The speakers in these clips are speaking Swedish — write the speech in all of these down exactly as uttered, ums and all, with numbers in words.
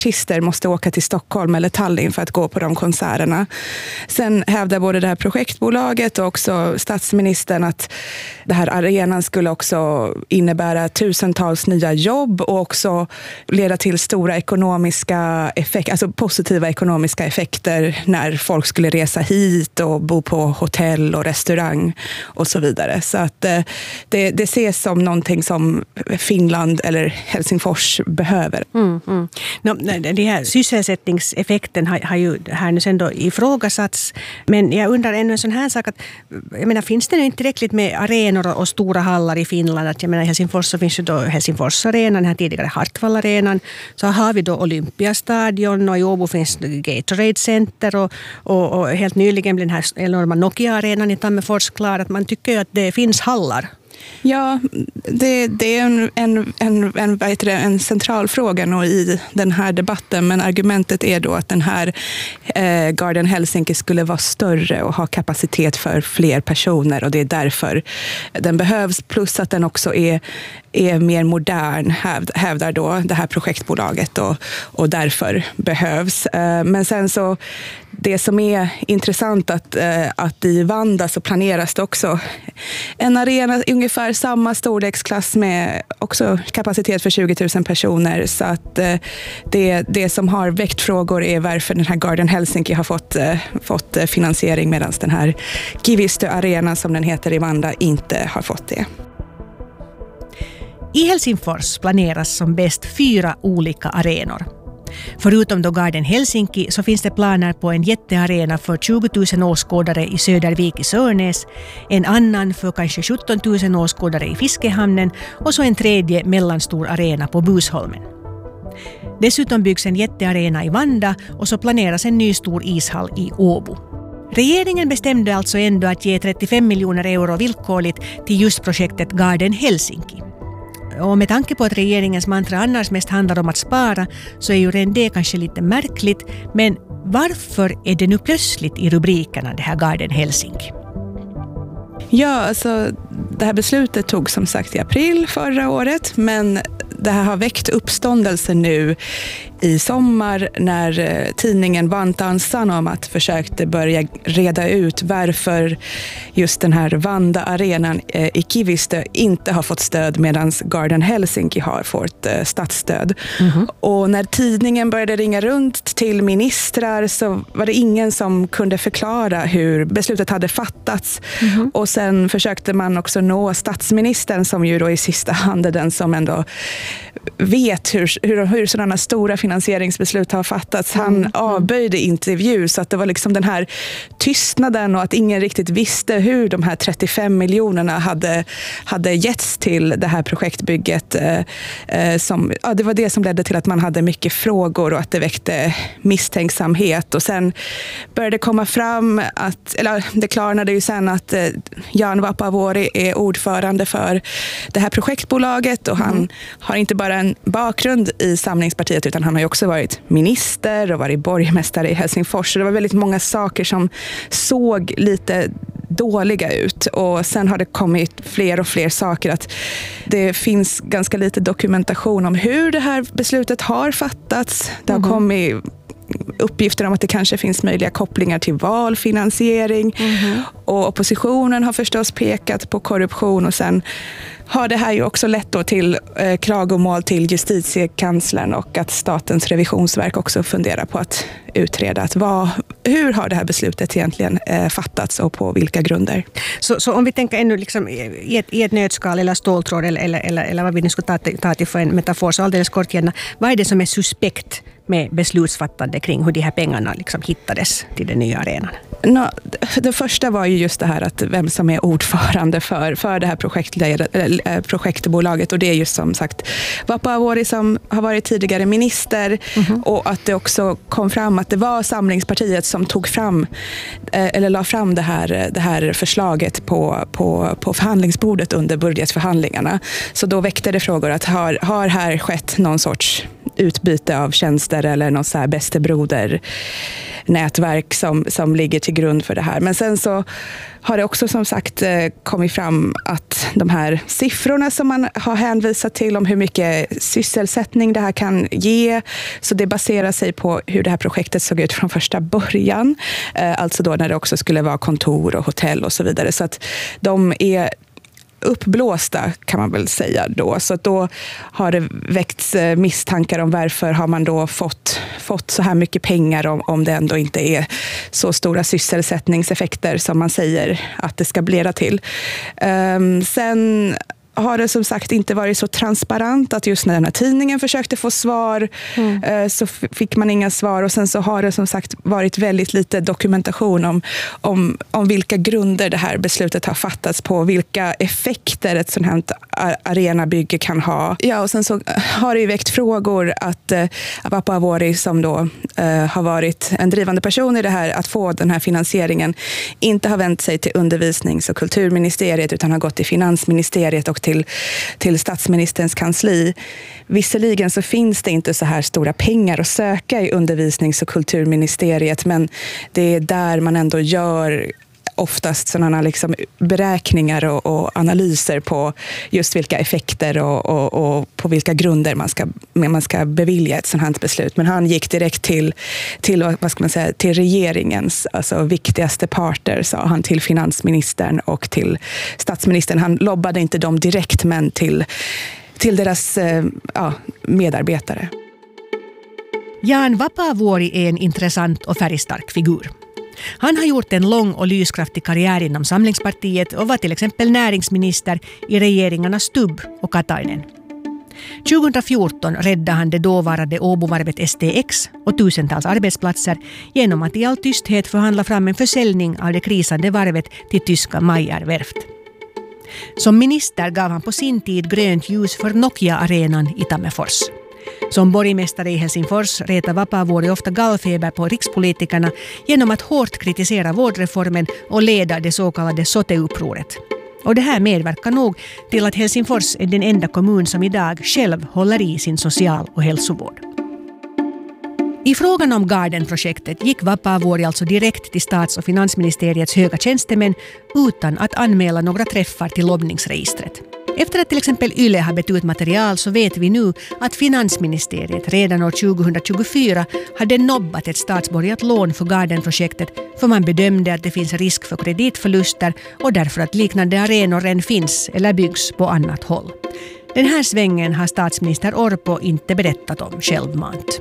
artister måste åka till Stockholm eller Tallinn för att gå på de konserterna. Sen hävdar både det här projektbolaget och också statsministern att det här arenan skulle också innebära tusentals nya jobb och också leda till stora ekonomiska effekter, alltså positiva ekonomiska effekter när folk skulle resa hit och bo på hotell och restaurang och så vidare. Så att det, det ses som någonting som Finland eller Helsingfors behöver. Mm, mm. No, det här sysselsättningseffekten har, har ju här nu sen då ifrågasatts. Men jag undrar ännu en sån här sak att, jag menar, finns det nu inte tillräckligt med arenor och stora hallar i Finland? Att, jag menar, i Helsingfors så finns ju då Helsingfors-arenan, den här tidigare Hartwall-arenan. Så har vi då Olympiastadion och i Åbo finns Gatorade Center och, och, och helt nyligen blev den här enorma Nokia-arenan i Tammerfors klar. Att man tycker ju att det finns hallar. Ja, det, det är en, en, en, en, vad heter det, en central fråga nog i den här debatten, men argumentet är då att den här eh, Garden Helsinki skulle vara större och ha kapacitet för fler personer och det är därför den behövs, plus att den också är, är mer modern, hävd, hävdar då det här projektbolaget och, och därför behövs. Eh, men sen så det som är intressant att, att i Vanda så planeras det också en arena i ungefär samma storleksklass med också kapacitet för tjugo tusen personer. Så att det, det som har väckt frågor är varför den här Garden Helsinki har fått, fått finansiering medan den här Kivistö Arena som den heter i Vanda inte har fått det. I Helsingfors planeras som bäst fyra olika arenor. Förutom då Garden Helsinki så finns det planer på en jättearena för tjugo tusen åskådare i Södervik i Sörnäs, en annan för kanske sjutton tusen åskådare i Fiskehamnen och så en tredje mellanstor arena på Busholmen. Dessutom byggs en jättearena i Vanda och så planeras en ny stor ishall i Åbo. Regeringen bestämde alltså ändå att ge trettiofem miljoner euro villkorligt till just projektet Garden Helsinki. Och med tanke på att regeringens mantra annars mest handlar om att spara så är ju redan det kanske lite märkligt. Men varför är det nu plötsligt i rubrikerna det här Garden Helsinki? Ja, alltså det här beslutet tog som sagt i april förra året, men det här har väckt uppståndelse nu i sommar när tidningen Vantaan Sanomat försökte börja reda ut varför just den här Vanda-arenan i Kivistö inte har fått stöd medan Garden Helsinki har fått statsstöd. Mm-hmm. Och när tidningen började ringa runt till ministrar så var det ingen som kunde förklara hur beslutet hade fattats. Mm-hmm. Och sen försökte man också nå statsministern som ju då i sista hand är den som ändå vet hur, hur, hur sådana stora finansieringsbeslut har fattats. Han mm. avböjde intervju så att det var liksom den här tystnaden och att ingen riktigt visste hur de här trettiofem miljonerna hade, hade getts till det här projektbygget. Eh, som, ja, det var det som ledde till att man hade mycket frågor och att det väckte misstänksamhet. Och sen började det komma fram att, eller det klarnade ju sen att eh, Jan Vapaavuori är ordförande för det här projektbolaget och han mm. har inte bara en bakgrund i Samlingspartiet utan han har ju också varit minister och varit borgmästare i Helsingfors. Så det var väldigt många saker som såg lite dåliga ut och sen har det kommit fler och fler saker att det finns ganska lite dokumentation om hur det här beslutet har fattats. Det har mm. kommit uppgifter om att det kanske finns möjliga kopplingar till valfinansiering mm. och oppositionen har förstås pekat på korruption och sen har det här ju också lett då till eh, klagomål till justitiekanslern och att Statens revisionsverk också funderar på att utreda att vad, hur har det här beslutet egentligen eh, fattats och på vilka grunder. Så, så om vi tänker ännu liksom i, ett, i ett nötskal eller ståltråd eller, eller, eller, eller vad vi nu ska ta, ta till för en metafor så alldeles kort gärna, vad är det som är suspekt med beslutsfattande kring hur de här pengarna liksom hittades till den nya arenan? No, det första var ju just det här att vem som är ordförande för, för det här projekt, projektbolaget och det är just som sagt Vapaavuori som har varit tidigare minister mm-hmm. och att det också kom fram att det var Samlingspartiet som tog fram eller la fram det här, det här förslaget på, på, på förhandlingsbordet under budgetförhandlingarna. Så då väckte det frågor att har, har här skett någon sorts utbyte av tjänster eller någon så här bästebroder nätverk som, som ligger till grund för det här. Men sen så har det också som sagt kommit fram att de här siffrorna som man har hänvisat till om hur mycket sysselsättning det här kan ge, så det baserar sig på hur det här projektet såg ut från första början. Alltså då när det också skulle vara kontor och hotell och så vidare. Så att de är uppblåsta kan man väl säga då. Så att då har det väckts misstankar om varför har man då fått, fått så här mycket pengar om, om det ändå inte är så stora sysselsättningseffekter som man säger att det ska leda till. Um, sen har det som sagt inte varit så transparent att just när den här tidningen försökte få svar mm. så fick man inga svar, och sen så har det som sagt varit väldigt lite dokumentation om, om, om vilka grunder det här beslutet har fattats på, vilka effekter ett sånt här arenabygge kan ha. Ja, och sen så har det ju väckt frågor att eh, Vapaavuori som då eh, har varit en drivande person i det här att få den här finansieringen inte har vänt sig till undervisnings- och kulturministeriet utan har gått till finansministeriet och till, till statsministerns kansli. Visserligen så finns det inte så här stora pengar att söka i undervisnings- och kulturministeriet, men det är där man ändå gör oftast sådana liksom beräkningar och, och analyser på just vilka effekter och, och, och på vilka grunder man ska, man ska bevilja ett sådant här beslut. Men han gick direkt till, till, vad ska man säga, till regeringens alltså viktigaste parter, sa han, till finansministern och till statsministern. Han lobbade inte dem direkt, men till, till deras ja, medarbetare. Jan Vapaavuori är en intressant och färgstark figur. Han har gjort en lång och lyskraftig karriär inom Samlingspartiet och var till exempel näringsminister i regeringarna Stubb och Katainen. tjugohundrafjorton räddade han det dåvarande Åbovarvet S T X och tusentals arbetsplatser genom att i all tysthet förhandla fram en försäljning av det krisande varvet till tyska Meyer-verft. Som minister gav han på sin tid grönt ljus för Nokia-arenan i Tammerfors. Som borgmästare i Helsingfors retar Vapaavuori ofta gallfeber på rikspolitikerna genom att hårt kritisera vårdreformen och leda det så kallade sote-upproret. Och det här medverkar nog till att Helsingfors är den enda kommun som idag själv håller i sin social- och hälsovård. I frågan om Garden-projektet gick Vapaavuori alltså direkt till stats- och finansministeriets höga tjänstemän utan att anmäla några träffar till lobbningsregistret. Efter att till exempel Yle har bett ut material så vet vi nu att finansministeriet redan år tjugohundratjugofyra hade nobbat ett statsborgat lån för Garden-projektet för man bedömde att det finns risk för kreditförluster och därför att liknande arenor än finns eller byggs på annat håll. Den här svängen har statsminister Orpo inte berättat om självmant.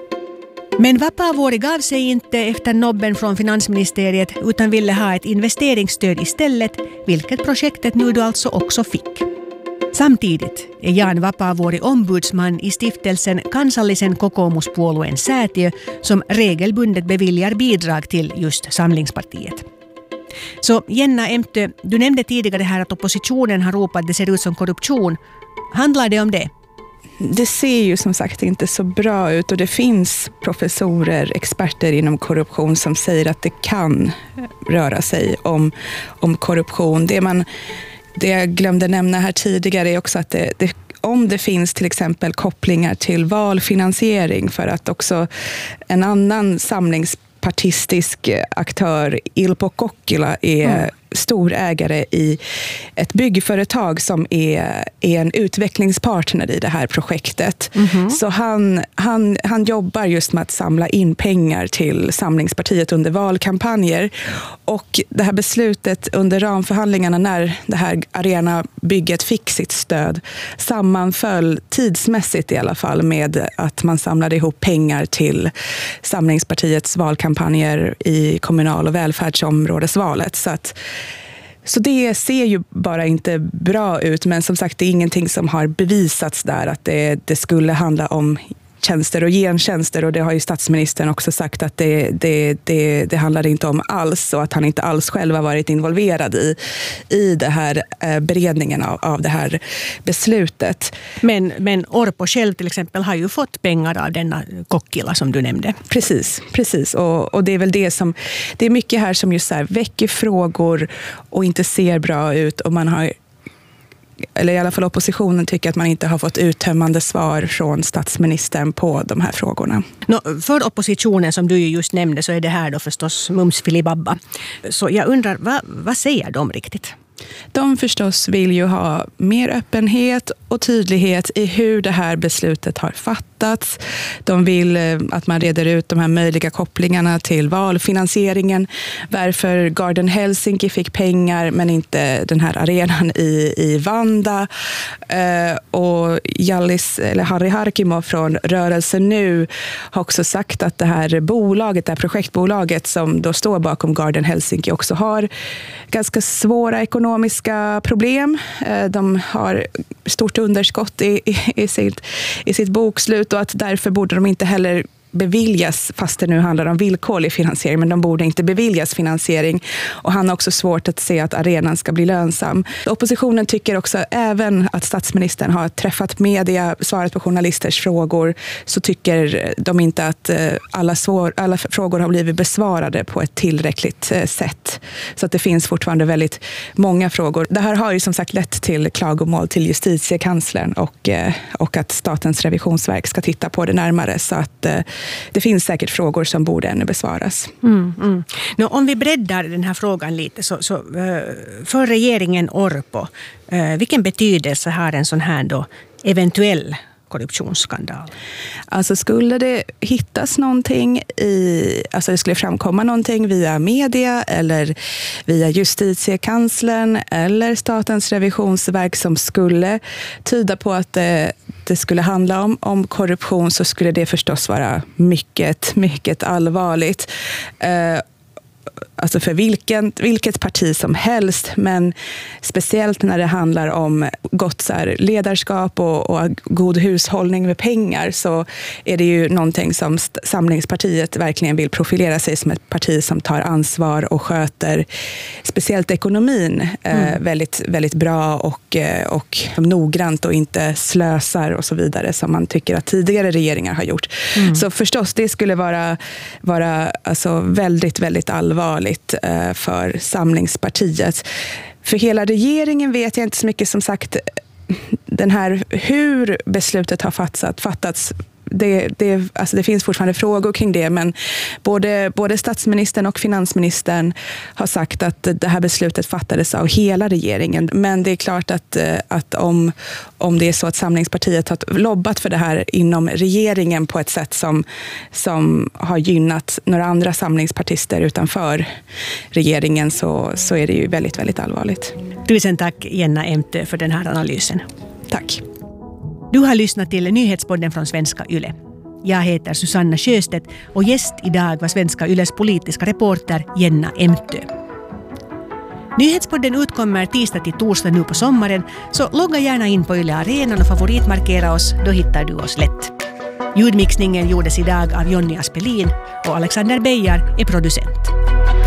Men Vapaavuori gav sig inte efter nobben från finansministeriet utan ville ha ett investeringsstöd istället, vilket projektet nu då alltså också fick. Samtidigt är Jan Vapaavuori ombudsman i stiftelsen Kansallisen kokoomuspuolueen säätiö som regelbundet beviljar bidrag till just Samlingspartiet. Så Jenna Emtö, du nämnde tidigare här att oppositionen har ropat att det ser ut som korruption. Handlar det om det? Det ser ju som sagt inte så bra ut och det finns professorer, experter inom korruption som säger att det kan röra sig om, om korruption. Det, man, det jag glömde nämna här tidigare är också att det, det, om det finns till exempel kopplingar till valfinansiering för att också en annan samlingspartistisk aktör, Ilpo Kokkila, är mm. storägare i ett byggföretag som är, är en utvecklingspartner i det här projektet. Mm-hmm. Så han, han, han jobbar just med att samla in pengar till Samlingspartiet under valkampanjer. Och det här beslutet under ramförhandlingarna när det här arenabygget fick sitt stöd sammanföll tidsmässigt i alla fall med att man samlade ihop pengar till Samlingspartiets valkampanjer i kommunal- och välfärdsområdesvalet. Så att Så det ser ju bara inte bra ut, men som sagt det är ingenting som har bevisats där att det, det skulle handla om tjänster och gentjänster och det har ju statsministern också sagt att det, det, det, det handlar inte om alls och att han inte alls själv har varit involverad i, i det här eh, beredningen av, av det här beslutet. Men, men Orpo själv till exempel har ju fått pengar av denna Kokkila som du nämnde. Precis, precis. Och, och det är väl det som, det är mycket här som just så här väcker frågor och inte ser bra ut och man har eller i alla fall oppositionen tycker att man inte har fått uttömmande svar från statsministern på de här frågorna. No, för oppositionen som du just nämnde så är det här då förstås mums filibabba. Så jag undrar, vad, vad säger de riktigt? De förstås vill ju ha mer öppenhet och tydlighet i hur det här beslutet har fattats. De vill att man reder ut de här möjliga kopplingarna till valfinansieringen. Varför Garden Helsinki fick pengar men inte den här arenan i, i Vanda. Eh, och Jallis, eller Harri Harkimo från Rörelsen Nu har också sagt att det här bolaget, det här projektbolaget som då står bakom Garden Helsinki också har ganska svåra ekonomiska problem. De har stort underskott i, i, i, sitt, i sitt bokslut och att därför borde de inte heller beviljas, fast det nu handlar om villkorlig finansiering, men de borde inte beviljas finansiering. Och han har också svårt att se att arenan ska bli lönsam. Oppositionen tycker också även att statsministern har träffat media, svarat på journalisters frågor, så tycker de inte att alla, svår, alla frågor har blivit besvarade på ett tillräckligt sätt. Så att det finns fortfarande väldigt många frågor. Det här har ju som sagt lett till klagomål till justitiekanslern och, och att Statens revisionsverk ska titta på det närmare, så att det finns säkert frågor som borde ännu besvaras. Mm, mm. Nå, om vi breddar den här frågan lite, så, så för regeringen Orpo, vilken betydelse har en sån här då eventuell korruptionsskandal? Alltså skulle det hittas någonting i, alltså det skulle framkomma någonting via media eller via justitiekanslern eller Statens revisionsverk som skulle tyda på att det, det skulle handla om, om korruption, så skulle det förstås vara mycket, mycket allvarligt. Eh, Alltså för vilken, vilket parti som helst, men speciellt när det handlar om gott så här, ledarskap och, och god hushållning med pengar, så är det ju någonting som Samlingspartiet verkligen vill profilera sig som ett parti som tar ansvar och sköter speciellt ekonomin mm. eh, väldigt, väldigt bra och, och noggrant och inte slösar och så vidare som man tycker att tidigare regeringar har gjort. Mm. Så förstås, det skulle vara, vara alltså väldigt, väldigt allvarligt för Samlingspartiet. För hela regeringen vet jag inte så mycket, som sagt, den här hur beslutet har fattats, fattats det, det, alltså det finns fortfarande frågor kring det, men både, både statsministern och finansministern har sagt att det här beslutet fattades av hela regeringen. Men det är klart att, att om, om det är så att Samlingspartiet har lobbat för det här inom regeringen på ett sätt som, som har gynnat några andra samlingspartister utanför regeringen, så, så är det ju väldigt, väldigt allvarligt. Tusen tack Jenna Emtö för den här analysen. Tack. Du har lyssnat till Nyhetspodden från Svenska Yle. Jag heter Susanna Sjöstedt och gäst idag var Svenska Yles politiska reporter Jenna Emtö. Nyhetspodden utkommer tisdag till torsdag nu på sommaren, så logga gärna in på Yle Arenan och favoritmarkera oss, då hittar du oss lätt. Ljudmixningen gjordes idag av Jonny Aspelin och Alexander Beijar är producent.